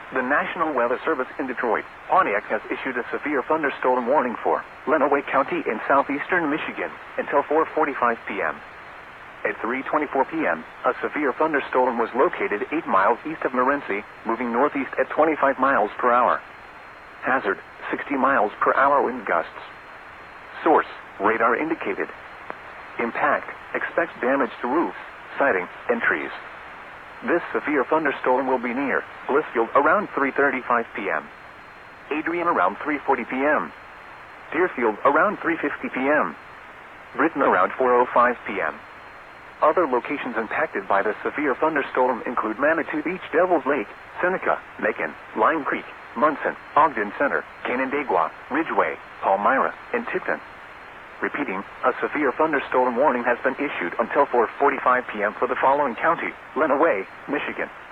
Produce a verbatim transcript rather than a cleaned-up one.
The National Weather Service in Detroit, Pontiac has issued a severe thunderstorm warning for Lenawee County in southeastern Michigan until four forty-five p.m. At three twenty-four p.m., a severe thunderstorm was located eight miles east of Morenci, moving northeast at twenty-five miles per hour. Hazard, sixty miles per hour wind gusts. Source, radar indicated. Impact, expects damage to roofs, siding, and trees. This severe thunderstorm will be near Blissfield around three thirty-five p.m. Adrian around three forty p.m. Deerfield around three fifty p.m. Britain around four oh five p.m. Other locations impacted by the severe thunderstorm include Manitou Beach, Devil's Lake, Seneca, Macon, Lime Creek, Munson, Ogden Center, Canandaigua, Ridgeway, Palmyra, and Tipton. Repeating, a severe thunderstorm warning has been issued until four forty-five p.m. for the following county: Lenawee, Michigan,